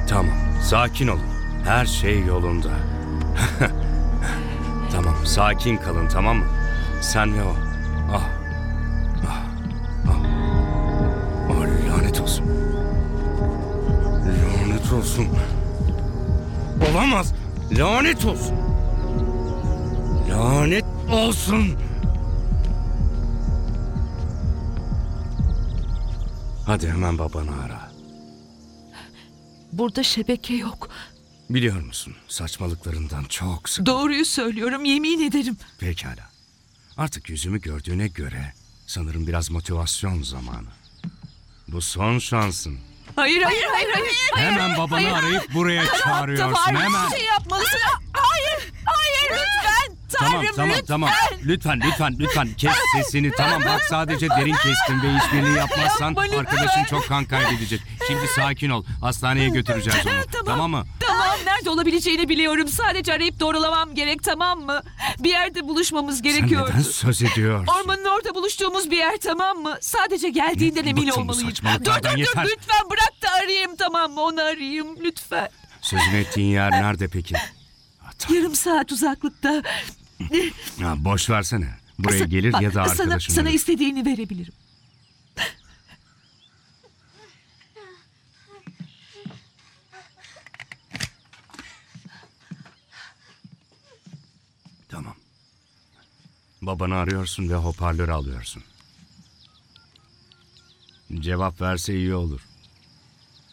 Tamam, sakin olun. Her şey yolunda. Tamam, sakin kalın, tamam mı? Sen ve o. Ah. Ah. Ah. Ah, lanet olsun. Lanet olsun. Olamaz. Lanet olsun. Lanet olsun. Hadi hemen babanı ara. Burada şebeke yok. Biliyor musun, saçmalıklarından çok sık. Doğruyu söylüyorum, yemin ederim. Pekala. Artık yüzümü gördüğüne göre sanırım biraz motivasyon zamanı. Bu son şansın. Hayır. Hemen babanı arayıp buraya çağırıyorsun. Hemen. Bir şey yapmalısın. Hayır lütfen. Tanrım Tamam. Lütfen. Kes sesini. Tamam bak, sadece derin kestim ve işbirliği yapmazsan Yapma lütfen. arkadaşın çok kan kaybedecek. Şimdi sakin ol. Hastaneye götüreceğiz onu. Tamam mı? Tamam, nerede olabileceğini biliyorum. Sadece arayıp doğrulamam gerek, tamam mı? Bir yerde buluşmamız Sen gerekiyordu. neden söz ediyorsun? Ormanın orada buluştuğumuz bir yer, tamam mı? Sadece geldiğinden emin Bıktım bu olmalıyım. saçmalıklardan, yeter. Lütfen bırak da arayayım, tamam mı? Onu arayayım lütfen. Sözünü ettiğin yer nerede peki? Yarım saat uzaklıkta. Boş versene. Buraya gelir Bak, ya da arkadaşın sana ölür. istediğini verebilirim. Tamam. Babanı arıyorsun ve hoparlörü alıyorsun. Cevap verse iyi olur.